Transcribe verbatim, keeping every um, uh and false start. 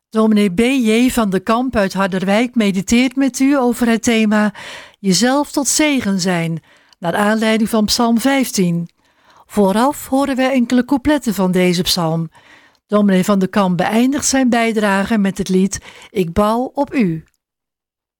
Dominee B J van de Kamp uit Harderwijk mediteert met u over het thema jezelf tot zegen zijn, naar aanleiding van Psalm vijftien. Vooraf horen we enkele coupletten van deze psalm. Dominee van de Kamp beëindigt zijn bijdrage met het lied Ik bouw op u.